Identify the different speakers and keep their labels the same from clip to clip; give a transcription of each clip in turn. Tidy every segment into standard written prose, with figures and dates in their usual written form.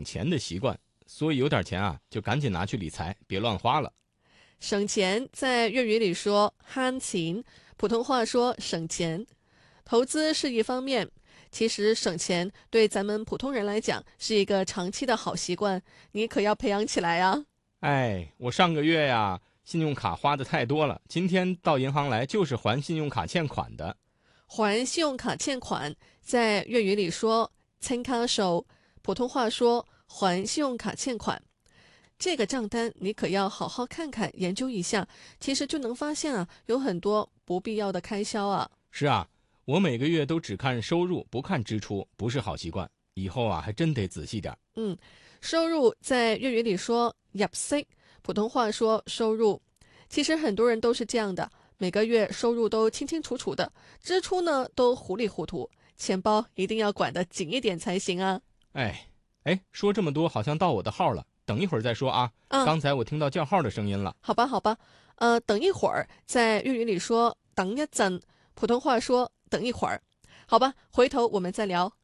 Speaker 1: 省钱的习惯，所以有点钱啊，就赶紧拿去理财，别乱花了。
Speaker 2: 省钱在粤语里说慳錢，普通话说省钱。投资是一方面，其实省钱对咱们普通人来讲是一个长期的好习惯，你可要培养起来啊。
Speaker 1: 我上个月呀，信用卡花的太多了，今天到银行来就是还信用卡欠款的。
Speaker 2: 还信用卡欠款在粤语里说清卡數，普通话说还信用卡欠款。这个账单你可要好好看看，研究一下，其实就能发现啊，有很多不必要的开销啊。
Speaker 1: 是啊，我每个月都只看收入不看支出，不是好习惯，以后啊还真得仔细点。
Speaker 2: 收入在粤语里说入息，普通话说收入。其实很多人都是这样的，每个月收入都清清楚楚的，支出呢都糊里糊涂，钱包一定要管得紧一点才行啊。
Speaker 1: 说这么多好像到我的号了，等一会儿再说啊。刚才我听到叫号的声音了。
Speaker 2: 好吧，等一会儿在粤语里说等一阵，普通话说等一会儿。好吧，回头我们再聊。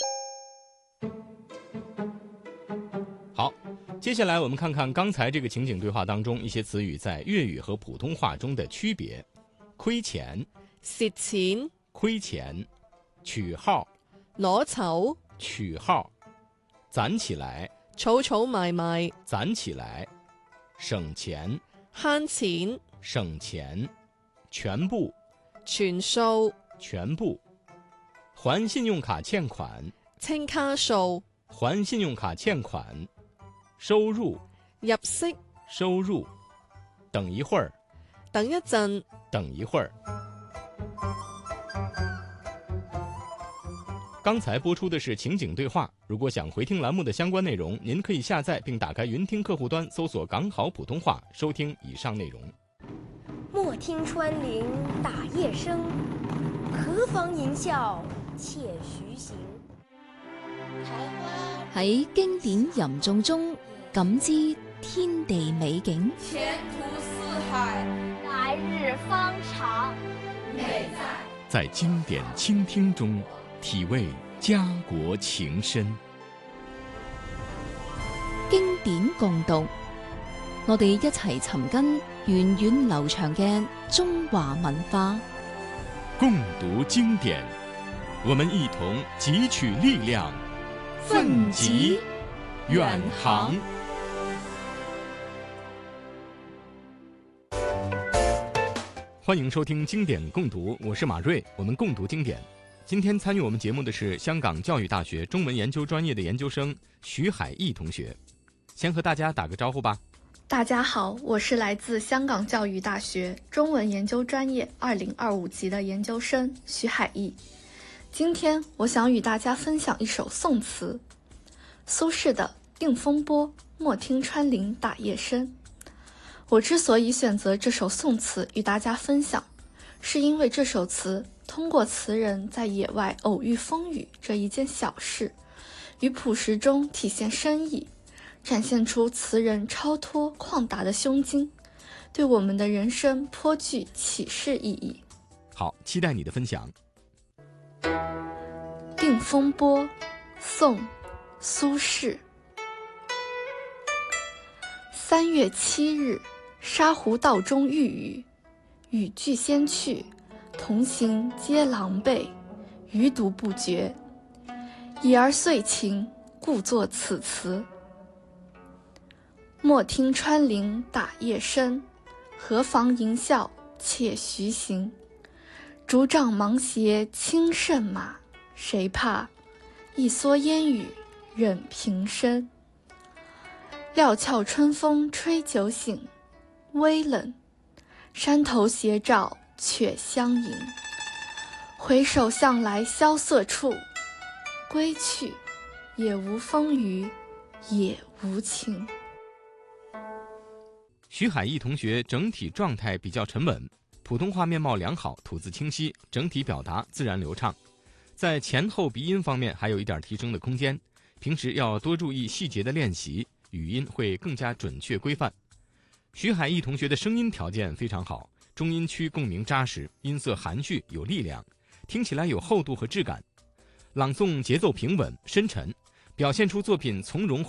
Speaker 1: 好，接下来我们看看刚才这个情景对话当中一些词语在粤语和普通话中的区別。亏錢、
Speaker 2: 蝕錢、
Speaker 1: 亏錢、取號、
Speaker 2: 攞籌、
Speaker 1: 取號、攒起來、
Speaker 2: 儲儲埋埋、
Speaker 1: 攒起來、省錢、
Speaker 2: 慳錢、
Speaker 1: 省錢、全部、
Speaker 2: 全數、
Speaker 1: 全部、還信用卡欠款、
Speaker 2: 清卡數、
Speaker 1: 還信用卡欠款、收入、
Speaker 2: 入息、
Speaker 1: 收入、等一會兒、
Speaker 2: 等一陣。
Speaker 1: 等一會兒。剛才播出的是情景對話，如果想回聽欄目的相關內容，您可以下載並打開雲聽客戶端，搜索港好普通話，收聽以上內容。
Speaker 3: 莫聽穿林打葉聲，何妨吟嘯且徐行。
Speaker 4: 喺經典吟誦中感知天地美景，
Speaker 5: 前途似海，
Speaker 3: 來日方長。
Speaker 5: 美
Speaker 1: 在經典傾聽中體味家國情深。
Speaker 4: 經典共讀，我哋一齊尋根源遠流長嘅中華文化。
Speaker 1: 共讀經典，我們一同汲取力量，奮楫遠航。歡迎收聽經典共讀，我是馬瑞，我們共讀經典。今天參與我們節目的是香港教育大學中文研究專業的研究生徐海毅同學。先和大家打個招呼吧。
Speaker 6: 大家好，我是来自香港教育大学中文研究专业2025级的研究生徐海毅。今天我想与大家分享一首宋词，苏轼的《定风波》，莫听穿林打叶声。我之所以选择这首宋词与大家分享，是因为这首词通过词人在野外偶遇风雨这一件小事，于朴实中体现深意，展现出词人超脱旷达的胸襟，对我们的人生颇具启示意义。
Speaker 1: 好，期待你的分享。
Speaker 6: 定风波，宋，苏轼。3月7日，沙湖道中遇雨，雨具先去，同行皆狼狈，余独不觉。已而遂晴，故作此词。莫听穿林打叶声，何妨吟啸且徐行。竹杖芒鞋轻胜马，谁怕？一蓑烟雨任平生。料峭春风吹酒醒，微冷，山头斜照却相迎。回首向来萧瑟处，归去，也无风雨也无晴。
Speaker 1: 徐海毅同学整体状态比较沉稳，普通话面貌良好，吐字清晰，整体表达自然流畅。在前后鼻音方面还有一点提升的空间，平时要多注意细节的练习，语音会更加准确规范。徐海毅同学的声音条件非常好，中音区共鸣扎实，音色含蓄有力量，听起来有厚度和质感。朗诵节奏平稳深沉，表现出作品从容